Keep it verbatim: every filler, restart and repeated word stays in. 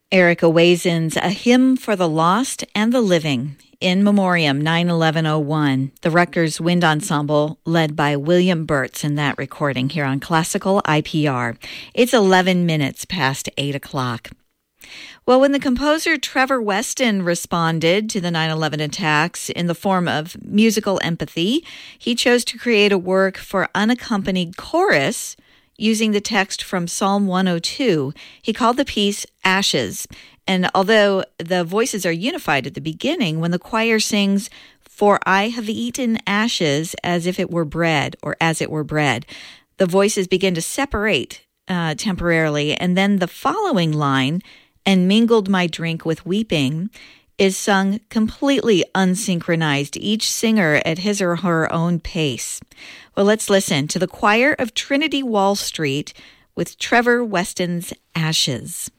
Erica Wazen's A Hymn for the Lost and the Living, In Memoriam, nine eleven oh one, the Rutgers Wind Ensemble, led by William Burtz in that recording here on Classical I P R. It's eleven minutes past eight o'clock. Well, when the composer Trevor Weston responded to the nine eleven attacks in the form of musical empathy, he chose to create a work for unaccompanied chorus using the text from Psalm one oh two. He called the piece Ashes. And although the voices are unified at the beginning, when the choir sings, "For I have eaten ashes as if it were bread," or as it were bread, the voices begin to separate uh, temporarily. And then the following line, "and mingled my drink with weeping," is sung completely unsynchronized, each singer at his or her own pace. Well, let's listen to the choir of Trinity Wall Street with Trevor Weston's Ashes.